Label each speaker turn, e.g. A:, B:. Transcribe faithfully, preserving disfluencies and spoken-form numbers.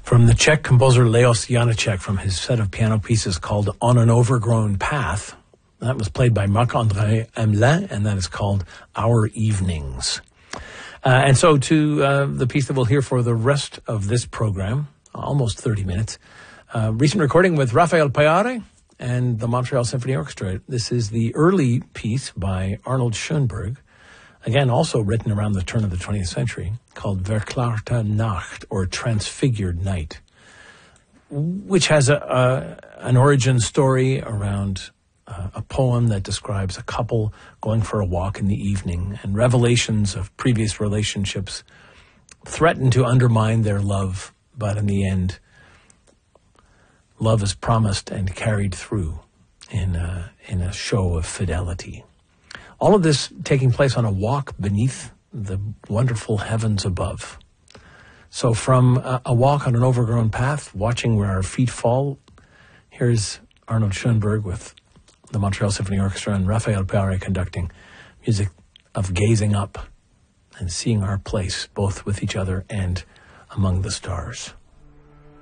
A: From the Czech composer Leos Janáček, from his set of piano pieces called On an Overgrown Path. That was played by Marc-André Hamelin, and that is called Our Evenings. Uh, and so to uh, the piece that we'll hear for the rest of this program, almost thirty minutes, uh, recent recording with Rafael Payare and the Montreal Symphony Orchestra. This is the early piece by Arnold Schoenberg, again also written around the turn of the twentieth century, called Verklarte Nacht, or Transfigured Night, which has a, a an origin story around uh, a poem that describes a couple going for a walk in the evening, and revelations of previous relationships threaten to undermine their love, but in the end, love is promised and carried through in a, in a show of fidelity. All of this taking place on a walk beneath the wonderful heavens above. So from a, a walk on an overgrown path, watching where our feet fall, here's Arnold Schoenberg with the Montreal Symphony Orchestra and Rafael Payare conducting music of gazing up and seeing our place both with each other and among the stars.